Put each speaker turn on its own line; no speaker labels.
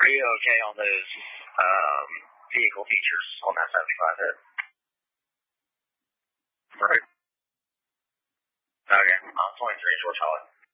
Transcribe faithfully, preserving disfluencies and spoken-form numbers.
Are you okay on those um, vehicle features on that seventy-five hit? Right. Okay. I'm twenty-three, George Holly.